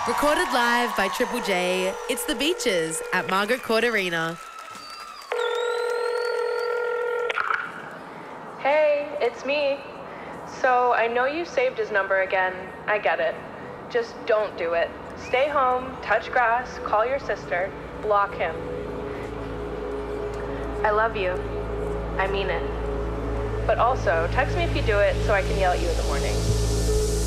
Recorded live by Triple J, it's The Beaches at Margaret Court Arena. Hey, it's me. So I know you saved his number again. I get it. Just don't do it. Stay home, touch grass, call your sister, block him. I love you. I mean it. But also, text me if you do it so I can yell at you in the morning.